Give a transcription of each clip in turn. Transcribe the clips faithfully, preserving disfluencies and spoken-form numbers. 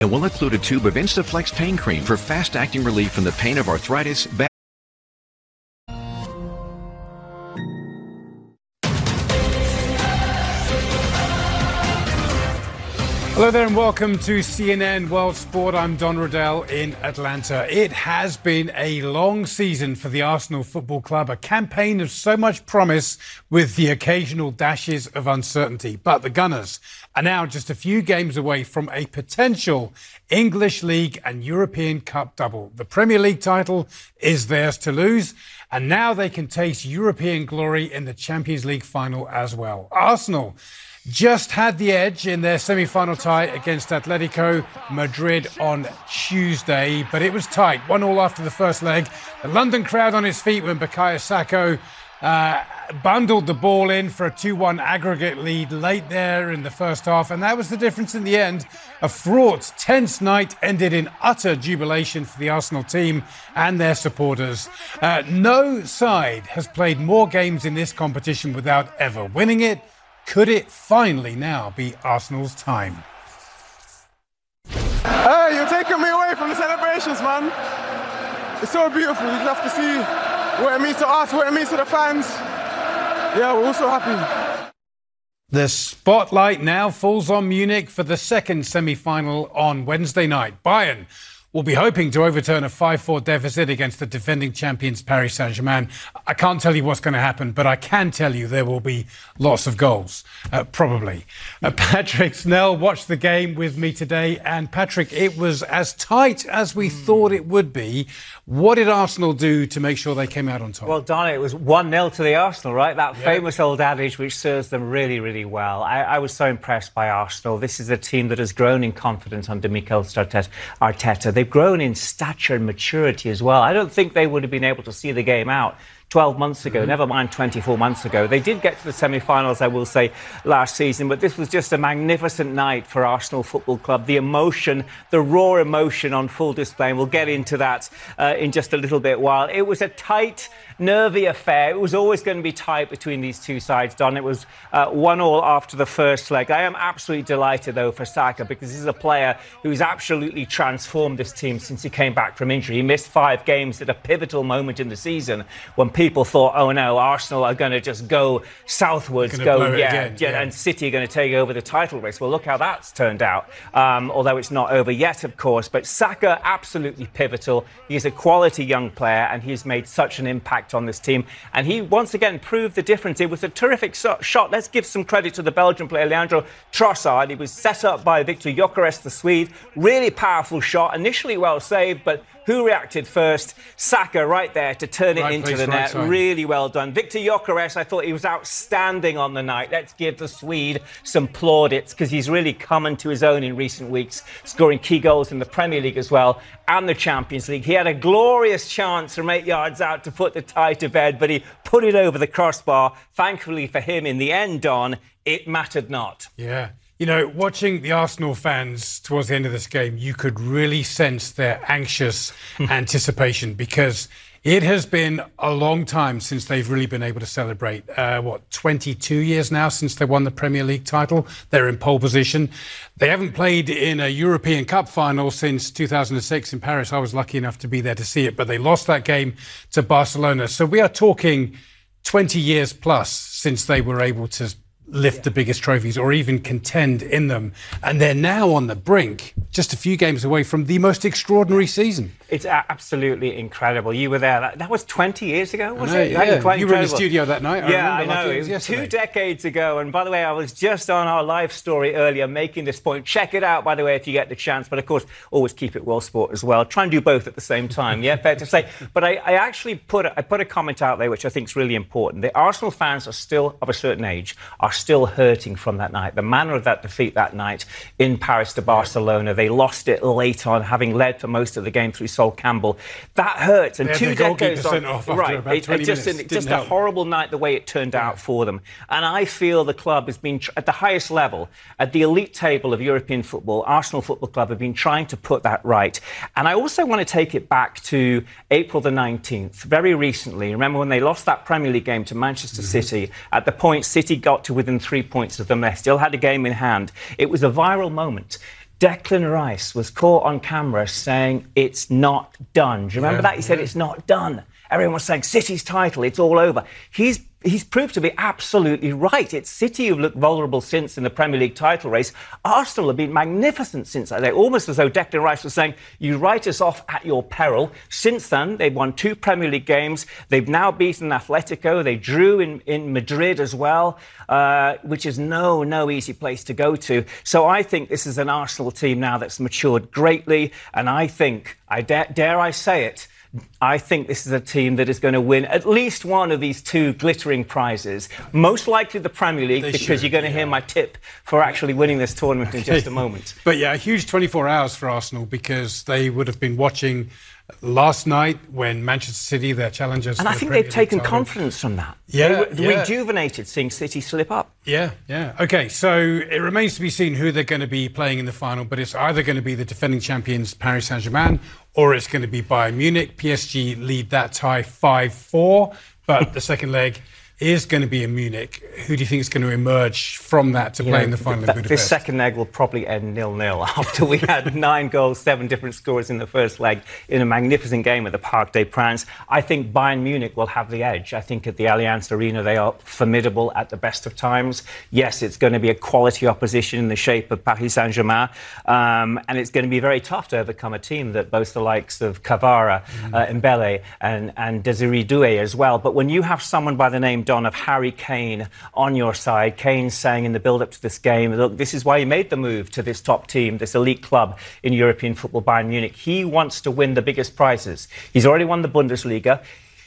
And we'll include a tube of Instaflex pain cream for fast-acting relief from the pain of arthritis, back. Hello there and welcome to C N N World Sport. I'm Don Riddell in Atlanta. It has been a long season for the Arsenal Football Club, a campaign of so much promise with the occasional dashes of uncertainty. But the Gunners are now just a few games away from a potential English League and European Cup double. The Premier League title is theirs to lose, and now they can taste European glory in the Champions League final as well. Arsenal just had the edge in their semi-final tie against Atletico Madrid on Tuesday, but it was tight. One all after the first leg. The London crowd on its feet when Bukayo Saka uh, bundled the ball in for a two one aggregate lead late there in the first half, and that was the difference in the end. A fraught, tense night ended in utter jubilation for the Arsenal team and their supporters. Uh, no side has played more games in this competition without ever winning it. Could it finally now be Arsenal's time? Hey, you're taking me away from the celebrations, man. It's so beautiful. You'd love to see what it means to us, what it means to the fans. Yeah, we're all so happy. The spotlight now falls on Munich for the second semi-final on Wednesday night. Bayern will be hoping to overturn a five four deficit against the defending champions Paris Saint-Germain. I can't tell you what's going to happen, but I can tell you there will be lots of goals, uh, probably. Uh, Patrick Snell watched the game with me today, and Patrick, it was as tight as we mm. thought it would be. What did Arsenal do to make sure they came out on top? Well, Don, it was one nil to the Arsenal, right? That yeah. famous old adage which serves them really, really well. I, I was so impressed by Arsenal. This is a team that has grown in confidence under Mikel Arteta. They've grown in stature and maturity as well. I don't think they would have been able to see the game out twelve months ago, mm-hmm. never mind twenty-four months ago. They did get to the semi-finals, I will say, last season, but this was just a magnificent night for Arsenal Football Club. The emotion, the raw emotion on full display, and we'll get into that uh, in just a little bit while. It was a tight, nervy affair. It was always going to be tight between these two sides, Don. It was uh, one all after the first leg. I am absolutely delighted, though, for Saka, because this is a player who's absolutely transformed this team since he came back from injury. He missed five games at a pivotal moment in the season when people thought, oh no, Arsenal are going to just go southwards, go, yeah, again, yeah, and City are going to take over the title race. Well, look how that's turned out, um, although it's not over yet, of course. But Saka, absolutely pivotal. He's a quality young player, and he's made such an impact on this team. And he, once again, proved the difference. It was a terrific so- shot. Let's give some credit to the Belgian player, Leandro Trossard. He was set up by Victor Gyökeres, the Swede. Really powerful shot, initially well saved, but who reacted first? Saka, right there to turn it right into place, the net. Right really well done. Victor Gyökeres, I thought he was outstanding on the night. Let's give the Swede some plaudits, because he's really come into his own in recent weeks, scoring key goals in the Premier League as well and the Champions League. He had a glorious chance from eight yards out to put the tie to bed, but he put it over the crossbar. Thankfully for him, in the end, Don, it mattered not. Yeah. You know, watching the Arsenal fans towards the end of this game, you could really sense their anxious anticipation, because it has been a long time since they've really been able to celebrate. Uh, what, twenty-two years now since they won the Premier League title? They're in pole position. They haven't played in a European Cup final since two thousand six in Paris. I was lucky enough to be there to see it, but they lost that game to Barcelona. So we are talking twenty years plus since they were able to lift yeah. the biggest trophies or even contend in them. And they're now on the brink, just a few games away from the most extraordinary season. It's absolutely incredible. You were there. That, that was twenty years ago, was I know, it? Yeah. Quite you were incredible. in the studio that night. I yeah, remember, I know. Like it was it was yesterday. two decades ago. And by the way, I was just on our live story earlier making this point. Check it out, by the way, if you get the chance. But of course, always keep it World Sport as well. Try and do both at the same time. Yeah, fair to say. But I, I actually put a, I put a comment out there which I think is really important. The Arsenal fans are still of a certain age, are still hurting from that night. The manner of that defeat that night in Paris to Barcelona. They lost it late on, having led for most of the game through Sol Campbell. That hurts. And two decades on, off after right? About it, twenty it just minutes. just Didn't a help. horrible night the way it turned yeah. out for them. And I feel the club has been tr- at the highest level, at the elite table of European football. Arsenal Football Club have been trying to put that right. And I also want to take it back to April the nineteenth, very recently. Remember when they lost that Premier League game to Manchester mm-hmm. City? At the point City got to within three points of them, they still had a game in hand. It was a viral moment. Declan Rice was caught on camera saying it's not done. Do you remember yeah, that? He said yeah. it's not done. Everyone was saying City's title, it's all over. He's He's proved to be absolutely right. It's City who've looked vulnerable since in the Premier League title race. Arsenal have been magnificent since. They're almost as though Declan Rice was saying, you write us off at your peril. Since then, they've won two Premier League games. They've now beaten Atletico. They drew in, in Madrid as well, uh, which is no, no easy place to go to. So I think this is an Arsenal team now that's matured greatly. And I think, I dare, dare I say it, I think this is a team that is going to win at least one of these two glittering prizes. Most likely the Premier League, they because should, you're going to yeah. hear my tip for actually winning this tournament in just a moment. But yeah, a huge twenty-four hours for Arsenal, because they would have been watching last night when Manchester City, their challengers... And I think they've taken confidence from that. Yeah, They were yeah. rejuvenated seeing City slip up. Yeah, yeah. OK, so it remains to be seen who they're going to be playing in the final, but it's either going to be the defending champions Paris Saint-Germain or it's going to be Bayern Munich. P S G lead that tie five four, but the second leg is going to be in Munich. Who do you think is going to emerge from that to you play know, in the final th- in Budapest? This second leg will probably end nil-nil after we had nine goals, seven different scores in the first leg in a magnificent game at the Parc des Princes. I think Bayern Munich will have the edge. I think at the Allianz Arena they are formidable at the best of times. Yes, it's going to be a quality opposition in the shape of Paris Saint-Germain, um, and it's going to be very tough to overcome a team that boasts the likes of Kvara, mm. uh, Mbele and, and Desiree Doué as well. But when you have someone by the name of Harry Kane on your side, Kane saying in the build-up to this game, look, this is why he made the move to this top team, this elite club in European football, Bayern Munich. He wants to win the biggest prizes. He's already won the Bundesliga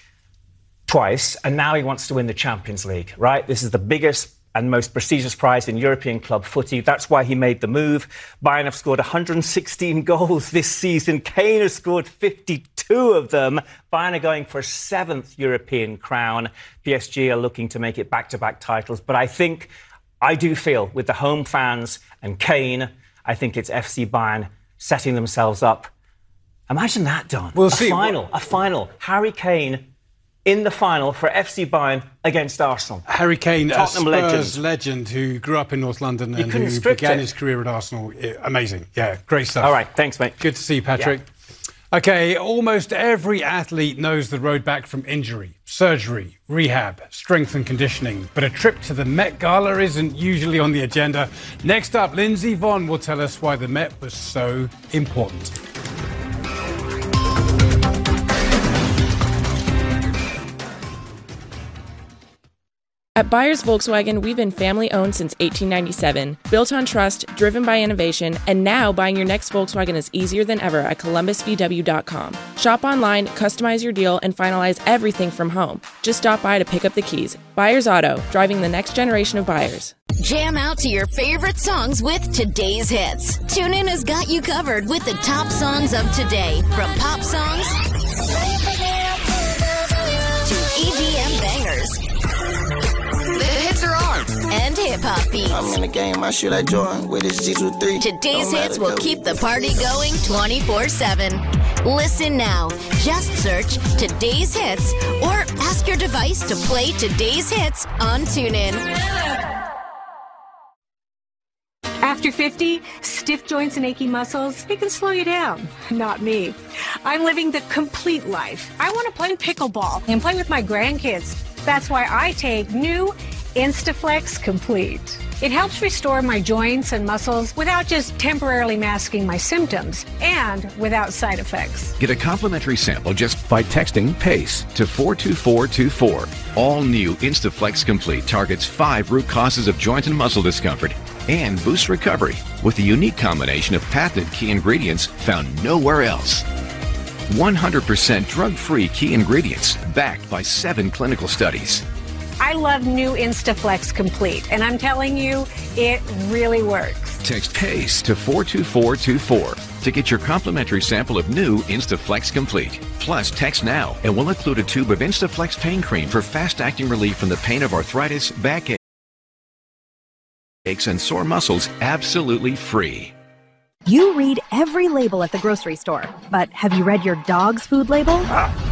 twice, and now he wants to win the Champions League, right? This is the biggest and most prestigious prize in European club footy. That's why he made the move. Bayern have scored one hundred sixteen goals this season. Kane has scored fifty-two of them. Bayern are going for a seventh European crown. P S G are looking to make it back-to-back titles. But I think, I do feel, with the home fans and Kane, I think it's F C Bayern setting themselves up. Imagine that, Don. We'll a see. final, a final. Harry Kane in the final for F C Bayern against Arsenal. Harry Kane, Tottenham a Spurs legend who grew up in North London and who began it. his career at Arsenal. Amazing. Yeah, great stuff. All right, thanks, mate. Good to see you, Patrick. Yeah. OK, almost every athlete knows the road back from injury, surgery, rehab, strength and conditioning. But a trip to the Met Gala isn't usually on the agenda. Next up, Lindsay Vonn will tell us why the Met was so important. At Byers Volkswagen, we've been family-owned since eighteen ninety-seven, built on trust, driven by innovation, and now buying your next Volkswagen is easier than ever at Columbus V W dot com. Shop online, customize your deal, and finalize everything from home. Just stop by to pick up the keys. Byers Auto, driving the next generation of buyers. Jam out to your favorite songs with today's hits. TuneIn has got you covered with the top songs of today, from pop songs to E D M bangers. And hip-hop beats. I'm in the game, I shoot like Jordan with his G twenty-three. Today's hits will keep the party going twenty-four seven. Listen now. Just search Today's Hits or ask your device to play Today's Hits on TuneIn. After fifty, stiff joints and achy muscles, it can slow you down. Not me. I'm living the complete life. I want to play pickleball and play with my grandkids. That's why I take new Instaflex Complete. It helps restore my joints and muscles without just temporarily masking my symptoms and without side effects. Get a complimentary sample just by texting PACE to four two four two four. All new Instaflex Complete targets five root causes of joint and muscle discomfort and boosts recovery with a unique combination of patented key ingredients found nowhere else. one hundred percent drug-free key ingredients backed by seven clinical studies. I love new Instaflex Complete, and I'm telling you, it really works. Text PACE to four two four two four to get your complimentary sample of new Instaflex Complete. Plus, text now, and we'll include a tube of Instaflex pain cream for fast-acting relief from the pain of arthritis, backache, aches, and sore muscles, absolutely free. You read every label at the grocery store, but have you read your dog's food label?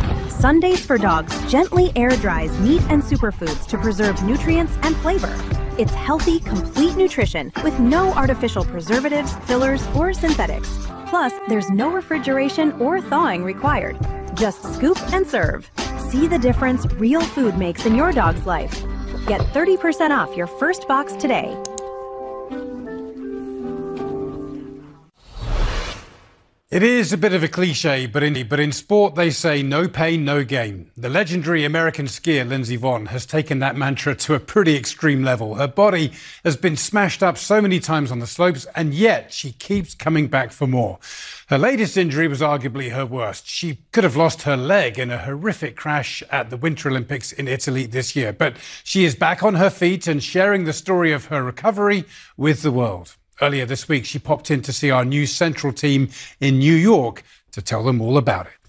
Sundays for Dogs gently air dries meat and superfoods to preserve nutrients and flavor. It's healthy, complete nutrition with no artificial preservatives, fillers, or synthetics. Plus, there's no refrigeration or thawing required. Just scoop and serve. See the difference real food makes in your dog's life. Get thirty percent off your first box today. It is a bit of a cliche, but in, but in sport they say no pain, no gain. The legendary American skier Lindsey Vonn has taken that mantra to a pretty extreme level. Her body has been smashed up so many times on the slopes, and yet she keeps coming back for more. Her latest injury was arguably her worst. She could have lost her leg in a horrific crash at the Winter Olympics in Italy this year. But she is back on her feet and sharing the story of her recovery with the world. Earlier this week, she popped in to see our new Central team in New York to tell them all about it.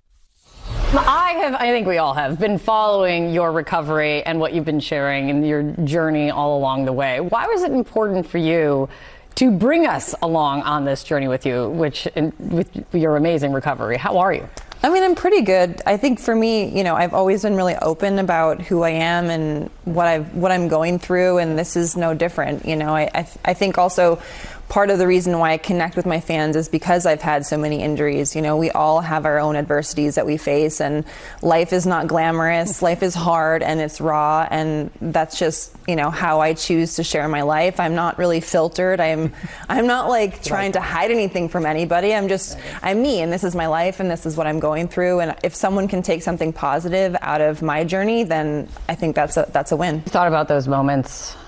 I have, I think we all have, been following your recovery and what you've been sharing and your journey all along the way. Why was it important for you to bring us along on this journey with you, which with your amazing recovery? How are you? I mean, I'm pretty good. I think for me, you know, I've always been really open about who I am and what I've what I'm going through, and this is no different. You know, I I, I think also part of the reason why I connect with my fans is because I've had so many injuries. You know, we all have our own adversities that we face, and life is not glamorous. Life is hard and it's raw, and that's just, you know, how I choose to share my life. I'm not really filtered. I'm I'm not like trying to hide anything from anybody. I'm just I'm me, and this is my life, and this is what I'm going through. And if someone can take something positive out of my journey, then I think that's a that's a win. You thought about those moments.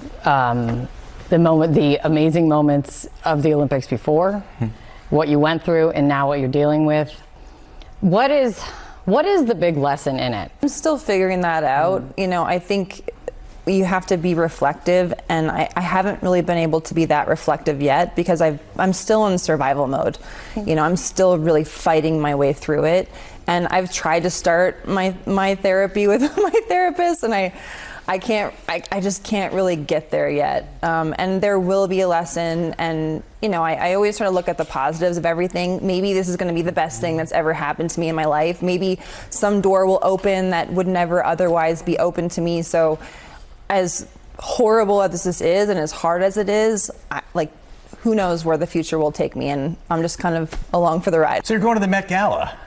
Um, The moment, the amazing moments of the Olympics before, hmm. what you went through, and now what you're dealing with. What is, what is the big lesson in it? I'm still figuring that out. Mm. You know, I think you have to be reflective, and I, I haven't really been able to be that reflective yet because I've, I'm still in survival mode. You know, I'm still really fighting my way through it, and I've tried to start my my therapy with my therapist, and I. I can't, I, I just can't really get there yet. Um, and there will be a lesson. And, you know, I, I always try to look at the positives of everything. Maybe this is going to be the best thing that's ever happened to me in my life. Maybe some door will open that would never otherwise be open to me. So as horrible as this is and as hard as it is, I, like, who knows where the future will take me, and I'm just kind of along for the ride. So you're going to the Met Gala.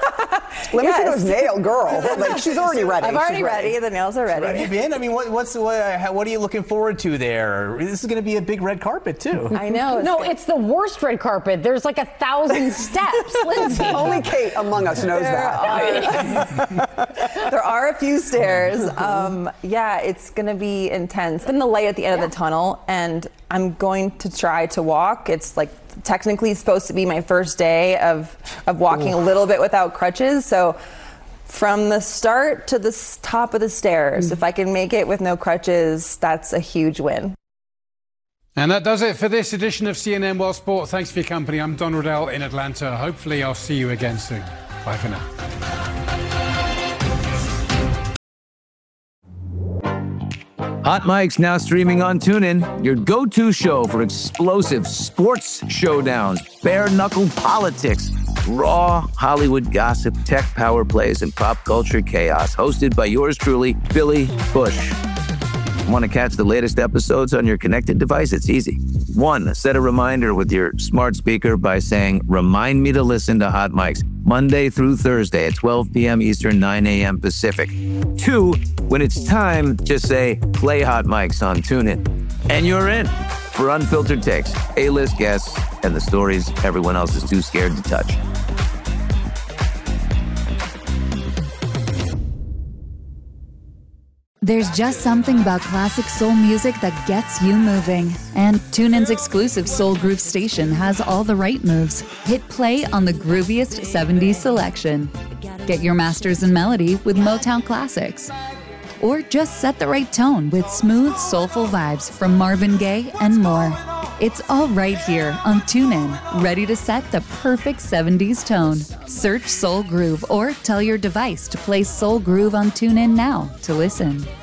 Let yes. me see those nails, girl. Like, she's already ready. I'm already she's ready. ready. The nails are ready. Have you been? I mean, what, what's what, what are you looking forward to there? This is going to be a big red carpet too. I know. No, good. It's the worst red carpet. There's like a thousand steps, Lindsay. Only Kate among us knows there that. Are, there are a few stairs. Um, yeah, it's going to be intense. Been the light at the end yeah. of the tunnel, and I'm going to try to walk. It's like technically supposed to be my first day of of walking Ooh. a little bit without crutches. So from the start to the top of the stairs, mm. if I can make it with no crutches, that's a huge win. And that does it for this edition of C N N World Sport. Thanks for your company. I'm Don Riddell in Atlanta. Hopefully I'll see you again soon. Bye for now. Hot Mike's now streaming on TuneIn, your go-to show for explosive sports showdowns, bare-knuckle politics, raw Hollywood gossip, tech power plays, and pop culture chaos. Hosted by yours truly, Billy Bush. Want to catch the latest episodes on your connected device? It's easy. One, set a reminder with your smart speaker by saying, "Remind me to listen to Hot Mike's Monday through Thursday at twelve p.m. Eastern, nine a.m. Pacific." Two, when it's time, just say, "Play Hot Mike's" on TuneIn. And you're in for unfiltered takes, A-list guests, and the stories everyone else is too scared to touch. There's just something about classic soul music that gets you moving. And TuneIn's exclusive Soul Groove station has all the right moves. Hit play on the grooviest seventies selection. Get your masters in melody with Motown classics. Or just set the right tone with smooth, soulful vibes from Marvin Gaye and more. It's all right here on TuneIn, ready to set the perfect seventies tone. Search Soul Groove or tell your device to play Soul Groove on TuneIn now to listen.